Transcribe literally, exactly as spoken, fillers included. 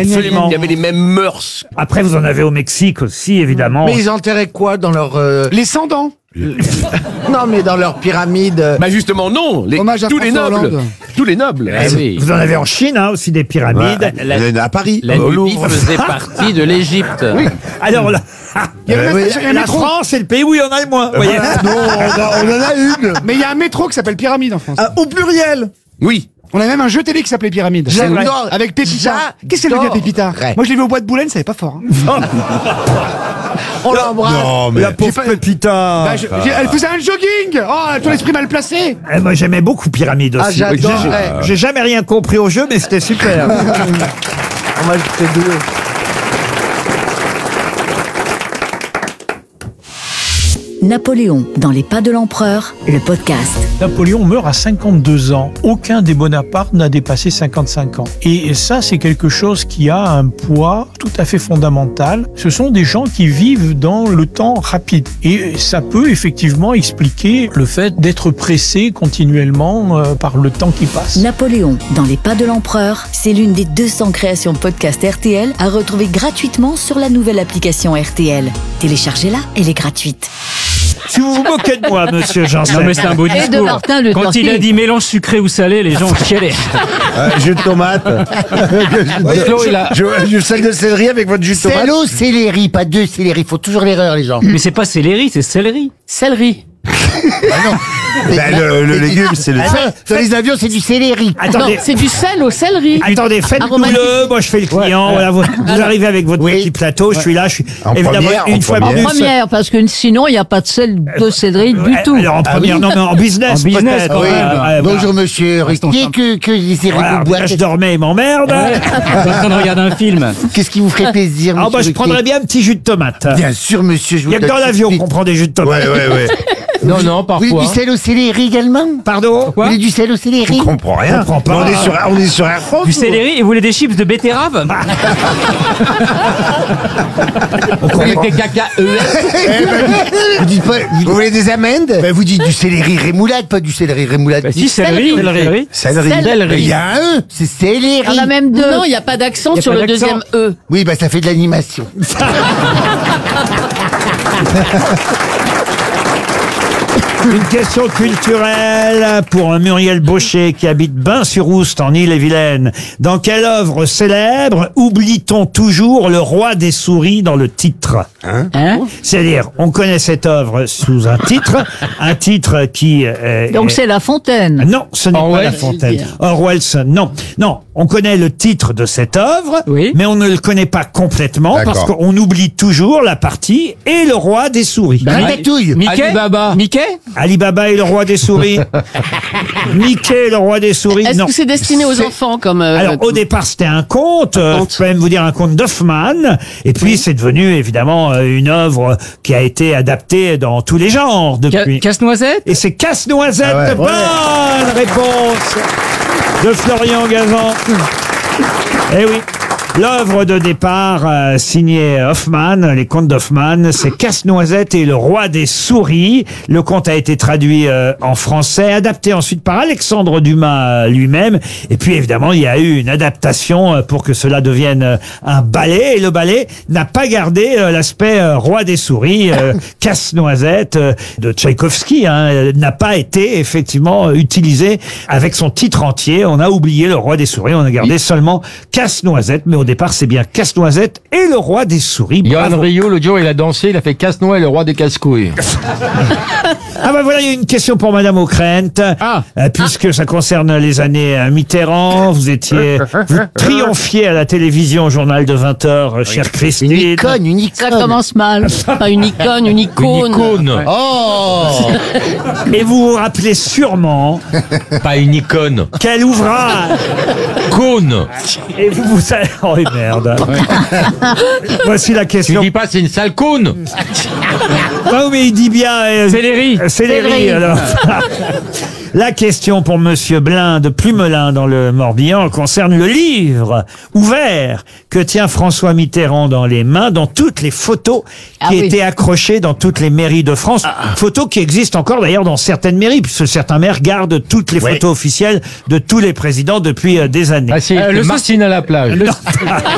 Absolument. Il y avait les mêmes mœurs. Après, vous en avez au Mexique aussi, évidemment. Mais ils enterraient quoi dans leur... euh, Les sans-dents. Non, mais dans leur pyramide... euh, Bah justement non, les, Hommage à tous les François nobles, Hollande. tous les nobles. Ah oui. Vous en avez en Chine, hein, aussi des pyramides. La, Il y en a à Paris, la au Nubie Louvre. faisait partie de l'Égypte. Alors là, Il y a le oui, métro- il y a un la métro. France, c'est le pays où il y en a le moins. Vous voyez. Non, on, a- on en a une. Mais il y a un métro qui s'appelle Pyramide en France. Ah, au pluriel. Oui. On a même un jeu télé qui s'appelait Pyramide. J'adore. Avec Pépita. Qu'est-ce qu'elle veut dire, Pépita? Ouais. Moi, je l'ai vu au bois de Boulogne, ça n'est pas fort. hein. On l'embrasse. Non, mais... La pauvre pas- Pépita. Bah, je- j'ai- elle faisait un jogging. Oh, ton esprit mal placé. Eh, moi, j'aimais beaucoup Pyramide aussi. Ah, j'adorais. J'ai- J'ai jamais rien compris au jeu, mais c'était super. On va ajouter deux. Napoléon dans les pas de l'empereur, le podcast. Napoléon meurt à cinquante-deux ans. Aucun des Bonaparte n'a dépassé cinquante-cinq ans. Et ça, c'est quelque chose qui a un poids tout à fait fondamental. Ce sont des gens qui vivent dans le temps rapide. Et ça peut effectivement expliquer le fait d'être pressé continuellement euh, par le temps qui passe. Napoléon dans les pas de l'empereur, c'est l'une des deux cents créations podcast R T L à retrouver gratuitement sur la nouvelle application R T L. Téléchargez-la, elle est gratuite. Si vous vous moquez de moi, monsieur Janssen. Non mais c'est un beau Et de discours. Martin Luther Quand il a King. dit mélange sucré ou salé, les gens ont chialé. Euh, jus de tomate. Claude, il a- je, je, sel de céleri avec votre jus de tomate. Célo, céleri, pas deux céleri. Faut toujours l'erreur, les gens. Mais c'est pas céleri, c'est céleri. Céleri. Ben, le, le légume, c'est le... Ah, sur les avions, c'est du céleri. Non, Attendez, c'est du sel au céleri. attendez, faites-le. Aromatisé. Moi, je fais le client. Voilà, vous, vous arrivez avec votre Oui. petit plateau. Je suis là. Je suis En évidemment première, une en fois première. plus. Première, parce que sinon, il n'y a pas de sel de céleri du Ouais, tout. Alors en première, non, mais en business, En business, peut-être. quand Ouais, même. ouais, voilà. Bonjour, monsieur Ruquier, que, que les céréales Voilà, vous boivent. là, je dormais, il m'emmerde. Ouais. Je suis en train de regarder un film. Qu'est-ce qui vous ferait plaisir, Ah monsieur bah je Ruquier? prendrais bien un petit jus de tomate. Bien sûr, monsieur, je Il vous y a que donne dans tout de l'avion suite. qu'on prend des jus de tomate. Ouais, ouais, ouais. Non, non, Vous voulez parfois. du sel au céleri également? Pardon Vous voulez du sel au céleri? Je comprends rien. Je comprends pas. On est sur, on est sur Air France. Du ou- céleri et vous voulez des chips de betterave? Avec des caca E S. Vous dites pas, vous, Vous voulez des amandes? ben, vous dites du céleri rémoulade, pas du céleri rémoulade. Bah si, céleri, céleri. Céleri. Mais il y a un E, c'est céleri. Il y en a même deux. Non, il n'y a pas d'accent Il y a sur pas le d'accent. deuxième E. Oui, bah ça fait de l'animation. Une question culturelle pour Muriel Baucher qui habite Bain-sur-Oust en Ille-et-Vilaine. Dans quelle œuvre célèbre oublie-t-on toujours le roi des souris dans le titre? Hein? C'est-à-dire, on connaît cette œuvre sous un titre, un titre qui... euh, Donc est- c'est La Fontaine. Non, ce n'est pas Orwell, La je veux Fontaine. dire. Orwell, non. Non, on connaît le titre de cette œuvre, Oui. mais on ne le connaît pas complètement D'accord. parce qu'on oublie toujours la partie et le roi des souris. Ratatouille. Mickey? Alibaba. Mickey? Alibaba et le roi des souris. Mickey, le roi des souris. Est-ce Non. que c'est destiné aux C'est- enfants comme euh, Alors au départ c'était un conte, euh, conte. je peux même vous dire un conte d'Hoffmann, et puis c'est devenu évidemment euh, une œuvre qui a été adaptée dans tous les genres Ca- depuis. Casse-noisette? Et c'est Casse-Noisette, Ah ouais. bonne réponse de Florian Gazan. Eh oui. L'œuvre de départ euh, signée Hoffmann, les contes d'Hoffmann, c'est Casse-Noisette et le roi des souris. Le conte a été traduit euh, en français, adapté ensuite par Alexandre Dumas euh, lui-même. Et puis évidemment, il y a eu une adaptation euh, pour que cela devienne euh, un ballet. Et le ballet n'a pas gardé euh, l'aspect euh, roi des souris. Euh, Casse-Noisette euh, de Tchaïkovski hein, euh, n'a pas été effectivement euh, utilisé avec son titre entier. On a oublié le roi des souris, on a gardé seulement Casse-Noisette. Mais au départ, c'est bien Casse-Noisette et le roi des souris. Johan Bravo. Rio, l'autre jour, il a dansé, il a fait Casse-Noix et le roi des casse-couilles. Ah bah voilà, il y a une question pour Madame Ockrent, Ah. Euh, puisque ça concerne les années euh, Mitterrand. Vous étiez, vous triomphiez à la télévision au journal de vingt heures, euh, chère Une Christine. icône, une ça icône. commence mal. Pas une icône, une Une icône. icône. Oh. Et vous vous rappelez sûrement Pas une icône. quel ouvrage. Cône. Et vous vous savez, oh merde. Voici la Tu question. dis pas c'est une sale cône. Ah oui, mais il dit bien. euh, Céleri. euh, Céleri, Céleri. alors. La question pour Monsieur Blin de Plumelin dans le Morbihan concerne le livre ouvert que tient François Mitterrand dans les mains, dans toutes les photos qui Ah oui. étaient accrochées dans toutes les mairies de France. Photos qui existent encore d'ailleurs dans certaines mairies, puisque certains maires gardent toutes les photos officielles de tous les présidents depuis euh, des années. Ah, c'est Euh, le Martine à la plage. Le-